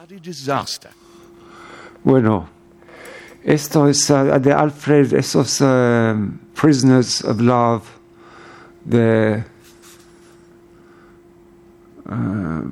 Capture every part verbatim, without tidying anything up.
bloody disaster. Bueno, esto es uh, de Alfred, esos uh, Prisoners of Love de uh,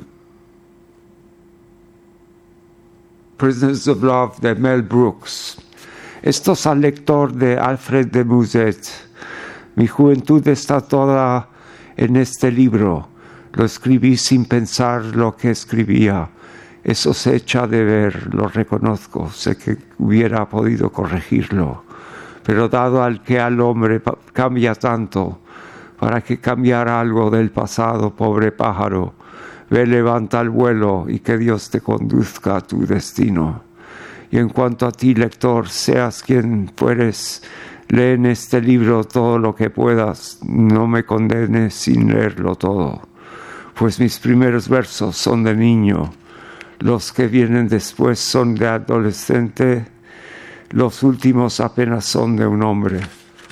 Prisoners of Love de Mel Brooks. Esto es al lector de Alfred de Musset. Mi juventud está toda en este libro. Lo escribí sin pensar lo que escribía. Eso se echa de ver, lo reconozco. Sé que hubiera podido corregirlo. Pero dado al que al hombre cambia tanto, para que cambiara algo del pasado, pobre pájaro, ve, levanta el vuelo y que Dios te conduzca a tu destino. Y en cuanto a ti, lector, seas quien fueres, lee en este libro todo lo que puedas, no me condenes sin leerlo todo, pues mis primeros versos son de niño, los que vienen después son de adolescente, los últimos apenas son de un hombre.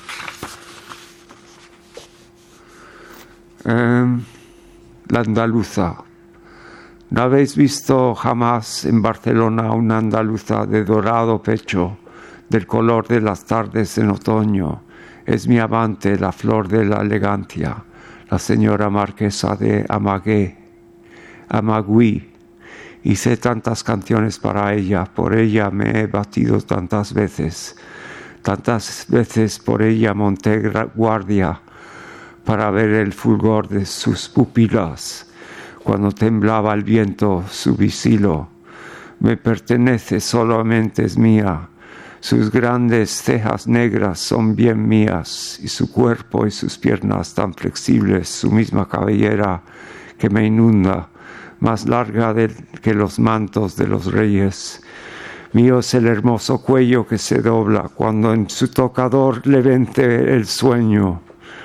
Um, la andaluza. ¿No habéis visto jamás en Barcelona una andaluza de dorado pecho, del color de las tardes en otoño? Es mi amante, la flor de la elegancia, la señora marquesa de Amagué, Amagüí. Hice tantas canciones para ella, por ella me he batido tantas veces, tantas veces por ella monté guardia para ver el fulgor de sus pupilas. Cuando temblaba el viento, su visilo me pertenece, solamente es mía. Sus grandes cejas negras son bien mías, y su cuerpo y sus piernas tan flexibles, su misma cabellera que me inunda, más larga de, que los mantos de los reyes. Mío es el hermoso cuello que se dobla cuando en su tocador le vence el sueño.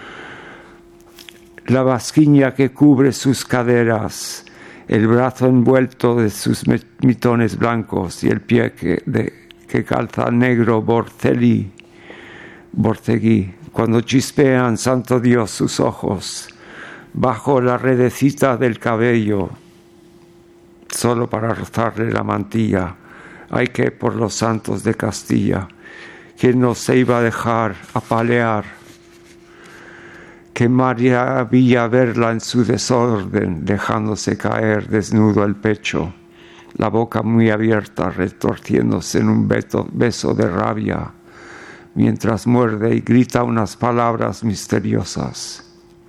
La basquiña que cubre sus caderas, el brazo envuelto de sus mitones blancos y el pie que, de, que calza negro borcelí, borceguí. Cuando chispean, santo Dios, sus ojos, bajo la redecita del cabello, solo para rozarle la mantilla, hay que por los santos de Castilla, ¿quién no se iba a dejar apalear? Qué maravilla verla en su desorden, dejándose caer desnudo el pecho, la boca muy abierta, retorciéndose en un beso, beso de rabia, mientras muerde y grita unas palabras misteriosas.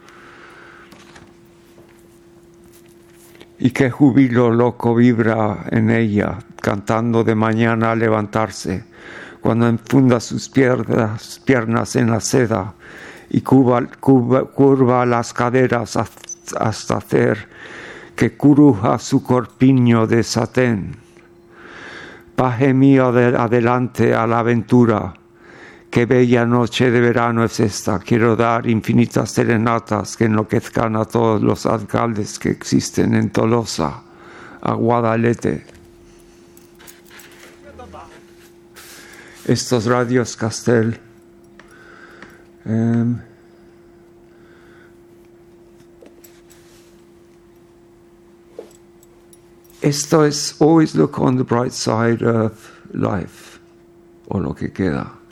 Y qué júbilo loco vibra en ella, cantando de mañana al levantarse, cuando enfunda sus piernas, piernas en la seda, y curva, curva, curva las caderas hasta hacer que cruja su corpiño de satén. Paje mío de adelante a la aventura, qué bella noche de verano es esta. Quiero dar infinitas serenatas que enloquezcan a todos los alcaldes que existen en Tolosa, a Guadalete. Estos radios Castel. Um, esto es always look on the bright side of life, o lo que queda.